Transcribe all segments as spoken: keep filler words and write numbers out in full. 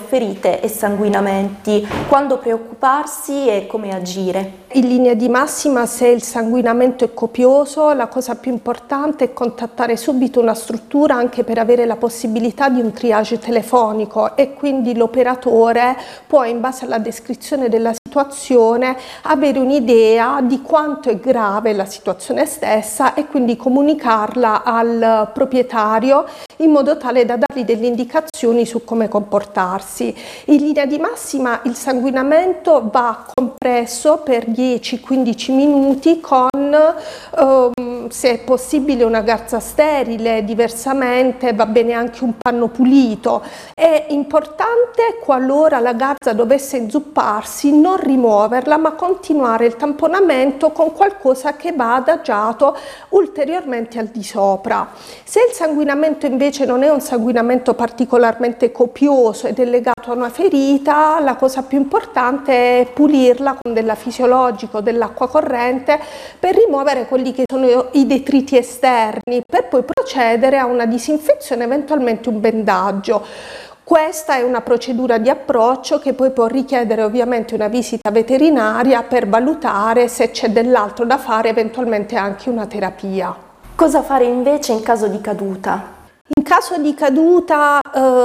ferite e sanguinamenti, quando preoccuparsi e come agire? In linea di massima, se il sanguinamento è copioso, la cosa più importante è contattare subito una struttura, anche per avere la possibilità di un triage telefonico, e quindi l'operatore può, in base alla descrizione della situazione, avere un'idea di quanto è grave la situazione stessa e quindi comunicarla al proprietario in modo tale da dargli delle indicazioni su come comportarsi. In linea di massima il sanguinamento va compresso per dieci quindici minuti con, ehm, se è possibile, una garza sterile, diversamente va bene anche un panno pulito. È importante, qualora la garza dovesse inzupparsi, non rimuoverla ma continuare il tamponamento con qualcosa che va adagiato ulteriormente al di sopra. Se il sanguinamento invece non è un sanguinamento particolarmente copioso ed è legato a una ferita, la cosa più importante è pulirla con della fisiologica o dell'acqua corrente per rimuovere quelli che sono i detriti esterni, per poi procedere a una disinfezione, eventualmente un bendaggio. Questa è una procedura di approccio che poi può richiedere ovviamente una visita veterinaria per valutare se c'è dell'altro da fare, eventualmente anche una terapia. Cosa fare invece in caso di caduta? In caso di caduta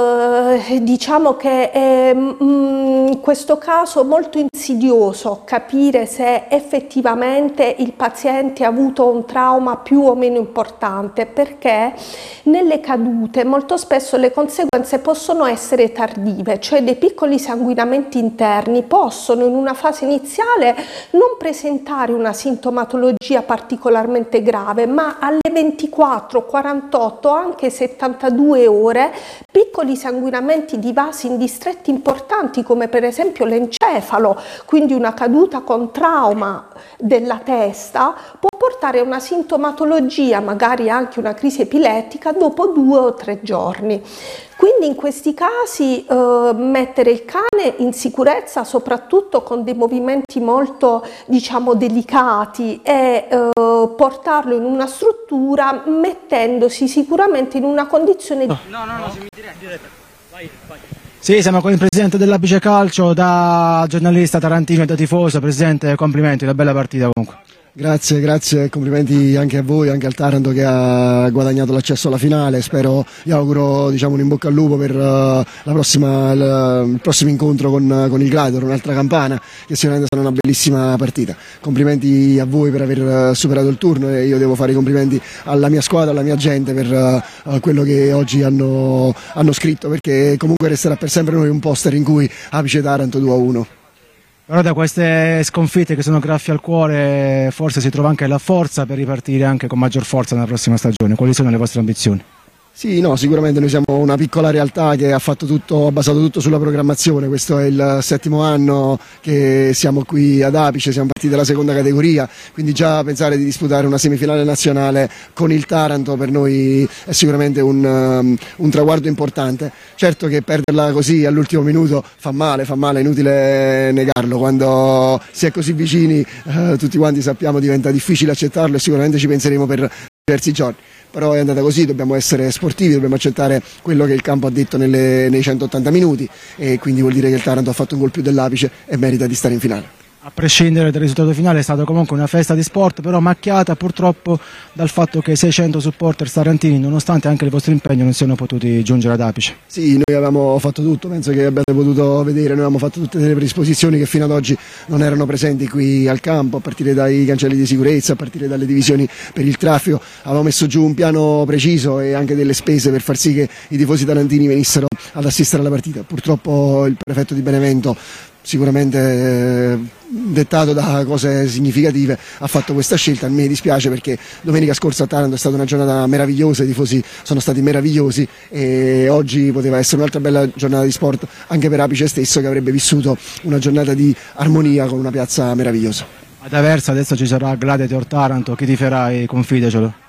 eh, diciamo che è mh, in questo caso molto insidioso capire se effettivamente il paziente ha avuto un trauma più o meno importante, perché nelle cadute molto spesso le conseguenze possono essere tardive, cioè dei piccoli sanguinamenti interni possono in una fase iniziale non presentare una sintomatologia particolarmente grave, ma alle ventiquattro, quarantotto, anche settantadue ore, piccoli sanguinamenti di vasi in distretti importanti come per esempio l'encefalo, quindi una caduta con trauma della testa, può portare a una sintomatologia, magari anche una crisi epilettica, dopo due o tre giorni. Quindi in questi casi eh, mettere il cane in sicurezza, soprattutto con dei movimenti molto, diciamo, delicati, e eh, portarlo in una struttura mettendosi sicuramente in una condizione di... No, no, no, siamo in diretta. diretta. Vai, vai. Sì, siamo con il presidente dell'Apice Calcio, da giornalista tarantino e da tifoso. Presidente, complimenti, una bella partita comunque. Grazie, grazie, complimenti anche a voi, anche al Taranto che ha guadagnato l'accesso alla finale. Spero, vi auguro, diciamo, un in bocca al lupo per uh, la prossima, il, il prossimo incontro con, con il Gladiator, un'altra campana, che sicuramente sarà una bellissima partita. Complimenti a voi per aver superato il turno, e io devo fare i complimenti alla mia squadra, alla mia gente per uh, quello che oggi hanno, hanno scritto, perché comunque resterà per sempre noi un poster in cui Apice Taranto due a uno. Però da queste sconfitte che sono graffie al cuore forse si trova anche la forza per ripartire anche con maggior forza nella prossima stagione. Quali sono le vostre ambizioni? Sì, no, sicuramente noi siamo una piccola realtà che ha fatto tutto, ha basato tutto sulla programmazione. Questo è il settimo anno che siamo qui ad Apice, siamo partiti dalla seconda categoria, quindi già pensare di disputare una semifinale nazionale con il Taranto per noi è sicuramente un, um, un traguardo importante. Certo che perderla così all'ultimo minuto fa male, fa male, è inutile negarlo. Quando si è così vicini, eh, tutti quanti sappiamo, diventa difficile accettarlo, e sicuramente ci penseremo per diversi giorni. Però è andata così, dobbiamo essere sportivi, dobbiamo accettare quello che il campo ha detto nelle, nei centottanta minuti, e quindi vuol dire che il Taranto ha fatto un gol più dell'Apice e merita di stare in finale. A prescindere dal risultato finale è stata comunque una festa di sport, però macchiata purtroppo dal fatto che seicento supporter tarantini, nonostante anche il vostro impegno, non siano potuti giungere ad Apice. Sì, noi avevamo fatto tutto, penso che abbiate potuto vedere, noi avevamo fatto tutte le predisposizioni che fino ad oggi non erano presenti qui al campo, a partire dai cancelli di sicurezza, a partire dalle divisioni per il traffico. Avevamo messo giù un piano preciso e anche delle spese per far sì che i tifosi tarantini venissero ad assistere alla partita. Purtroppo il prefetto di Benevento, sicuramente eh, dettato da cose significative, ha fatto questa scelta. A me dispiace, perché domenica scorsa a Taranto è stata una giornata meravigliosa, i tifosi sono stati meravigliosi, e oggi poteva essere un'altra bella giornata di sport anche per Apice stesso, che avrebbe vissuto una giornata di armonia con una piazza meravigliosa. Ad Aversa adesso ci sarà Gladiator Taranto, chi ti farai, confidecelo?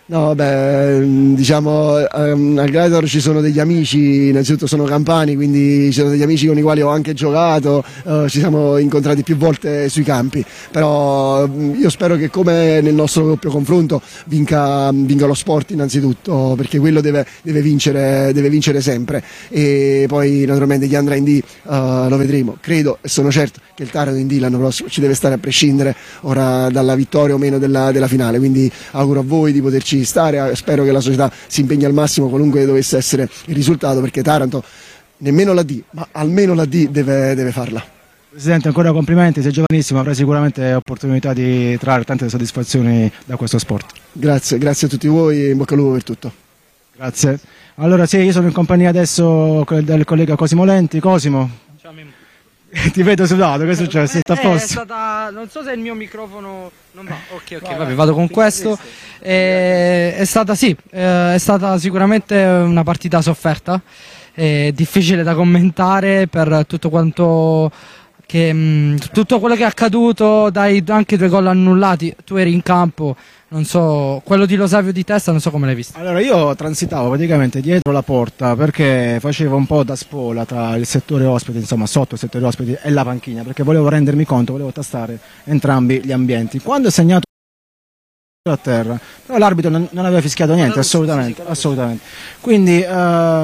No, vabbè, diciamo, ehm, al Gladiator ci sono degli amici, innanzitutto sono campani, quindi ci sono degli amici con i quali ho anche giocato, eh, ci siamo incontrati più volte sui campi, però io spero che come nel nostro doppio confronto vinca, vinca lo sport innanzitutto, perché quello deve, deve, vincere, deve vincere sempre, e poi naturalmente chi andrà in D uh, lo vedremo. Credo e sono certo che il Taranto in D l'anno prossimo ci deve stare a prescindere ora dalla vittoria o meno della, della finale, quindi auguro a voi di poterci stare, spero che la società si impegni al massimo qualunque dovesse essere il risultato, perché Taranto nemmeno la D, ma almeno la D deve, deve farla. Presidente, ancora complimenti, sei giovanissimo, avrai sicuramente opportunità di trarre tante soddisfazioni da questo sport. Grazie, grazie a tutti voi e in bocca al lupo per tutto. Grazie. Allora sì, io sono in compagnia adesso del collega Cosimo Lenti. Cosimo, Ciao, Mimmo. ti vedo sudato, che è successo? Tutto a Eh, posto? è stata, non so se il mio microfono non va. Ok, ok, vabbè, vado con questo. Eh, è stata sì, eh, è stata sicuramente una partita sofferta, eh, difficile da commentare per tutto quanto che mh, tutto quello che è accaduto, dai anche due gol annullati. Tu eri in campo, non so, quello di Lo Savio di testa, non so come l'hai visto. Allora io transitavo praticamente dietro la porta perché facevo un po' da spola tra il settore ospiti, insomma sotto il settore ospiti e la panchina, perché volevo rendermi conto, volevo tastare entrambi gli ambienti. Quando ho segnato a terra, però l'arbitro non, non aveva fischiato niente, assolutamente, assolutamente. Quindi eh,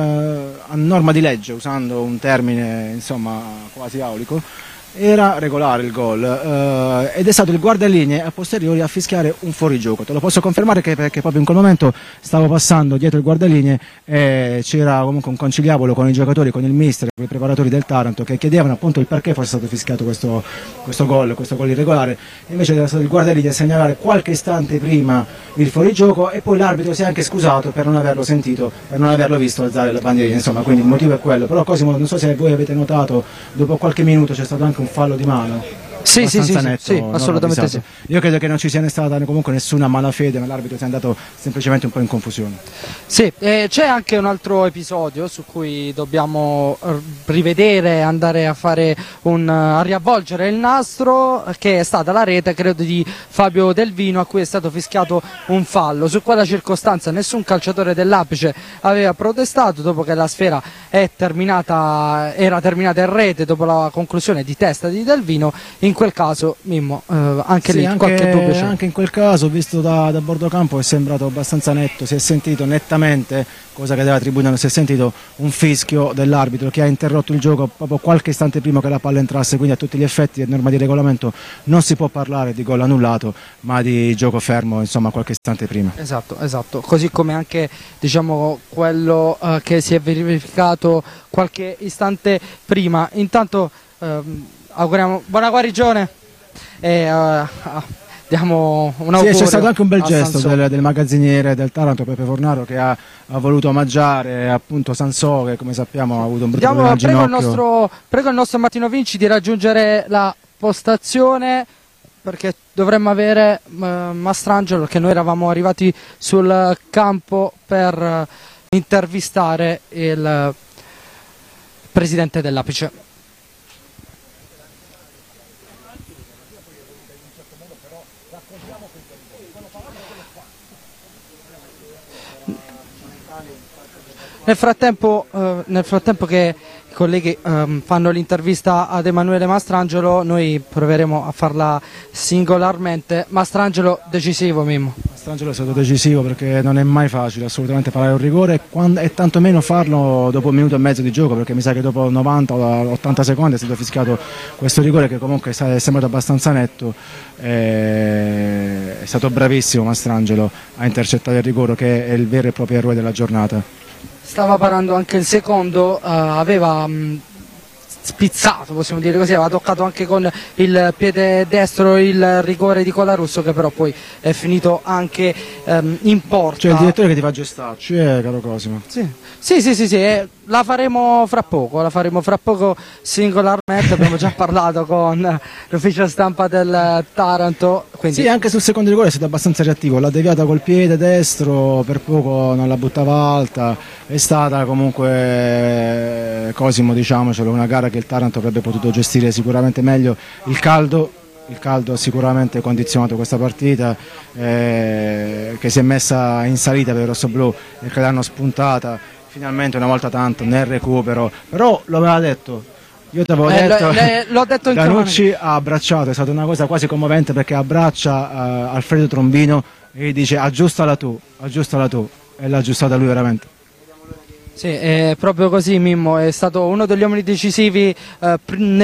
a norma di legge, usando un termine insomma quasi aulico, era regolare il gol, eh, ed è stato il guardalinee a posteriori a fischiare un fuorigioco. Te lo posso confermare che, perché proprio in quel momento stavo passando dietro il guardalinee e c'era comunque un conciliabolo con i giocatori, con il mister, con i preparatori del Taranto che chiedevano appunto il perché fosse stato fischiato questo, questo gol, questo gol irregolare. E invece era stato il guardalinee a segnalare qualche istante prima il fuorigioco, e poi l'arbitro si è anche scusato per non averlo sentito, per non averlo visto alzare la bandierina, insomma, quindi il motivo è quello. Però Cosimo, non so se voi avete notato, dopo qualche minuto c'è stato anche un fallo di mano. Sì, sì, sì, netto, sì, assolutamente sì. Io credo che non ci sia stata comunque nessuna malafede, ma l'arbitro si è andato semplicemente un po' in confusione. Sì, eh, c'è anche un altro episodio su cui dobbiamo rivedere, andare a fare un, a riavvolgere il nastro, che è stata la rete, credo, di Fabio Del Vino, a cui è stato fischiato un fallo. Su quella circostanza nessun calciatore dell'Apice aveva protestato, dopo che la sfera è terminata, era terminata in rete dopo la conclusione di testa di Del Vino. In quel caso, Mimmo, eh, anche sì, lì anche, qualche dubbio c'è. Anche in quel caso, visto da, da bordo campo, è sembrato abbastanza netto, si è sentito nettamente, cosa che dalla tribuna non si è sentito, un fischio dell'arbitro che ha interrotto il gioco proprio qualche istante prima che la palla entrasse, quindi a tutti gli effetti a norma di regolamento non si può parlare di gol annullato, ma di gioco fermo, insomma, qualche istante prima. Esatto, esatto, così come anche, diciamo, quello uh, che si è verificato qualche istante prima. Intanto ehm, auguriamo buona guarigione e uh, diamo un augurio. Sì, c'è stato anche un bel gesto Sansò. del, del magazziniere del Taranto, Pepe Fornaro, che ha, ha voluto omaggiare appunto Sansò, che come sappiamo ha avuto un brutto Diamo, problema al prego, il ginocchio. nostro, prego il nostro Martino Vinci di raggiungere la postazione, perché dovremmo avere uh, Mastrangelo, che noi eravamo arrivati sul campo per uh, intervistare il uh, presidente dell'Apice. Nel frattempo, eh, nel frattempo che i colleghi ehm, fanno l'intervista ad Emanuele Mastrangelo, noi proveremo a farla singolarmente. Mastrangelo decisivo, Mimmo. Mastrangelo è stato decisivo, perché non è mai facile assolutamente parare un rigore, quando, e tantomeno farlo dopo un minuto e mezzo di gioco, perché mi sa che dopo novanta o ottanta secondi è stato fischiato questo rigore, che comunque è sembrato abbastanza netto. È stato bravissimo Mastrangelo a intercettare il rigore, che è il vero e proprio eroe della giornata. Stava parando anche il secondo, uh, aveva mh, spizzato, possiamo dire così, aveva toccato anche con il piede destro il rigore di Colarusso, che però poi è finito anche um, in porta. Cioè il direttore che ti fa gestacci, eh, caro Cosimo. Sì, sì, sì, sì, sì, eh, la faremo fra poco, la faremo fra poco singolarmente, abbiamo già parlato con l'ufficio stampa del Taranto. Quindi... Sì, anche sul secondo rigore è stato abbastanza reattivo, l'ha deviata col piede destro, per poco non la buttava alta, è stata comunque, Cosimo, diciamocelo, una gara che il Taranto avrebbe potuto gestire sicuramente meglio. Il caldo il caldo ha sicuramente condizionato questa partita, eh, che si è messa in salita per il rossoblù e che l'hanno spuntata finalmente una volta tanto nel recupero, però lo aveva detto, io ti avevo Eh, detto, lo- le- l'ho detto in Ganucci ha abbracciato, è stata una cosa quasi commovente perché abbraccia eh, Alfredo Trombino e gli dice aggiustala tu, aggiustala tu, e l'ha aggiustata lui veramente. Sì, è proprio così Mimmo, è stato uno degli uomini decisivi eh, pr-